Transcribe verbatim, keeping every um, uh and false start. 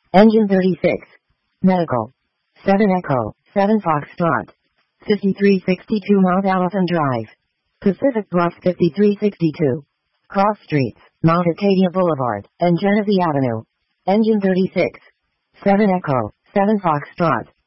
Engine thirty-six. Medical. seven Echo, seven Foxtrot. fifty-three sixty-two Mount Allison Drive. Pacific Bluff fifty-three sixty-two. Cross Streets, Mount Acadia Boulevard, and Genesee Avenue. Engine thirty-six. seven Echo, seven Foxtrot.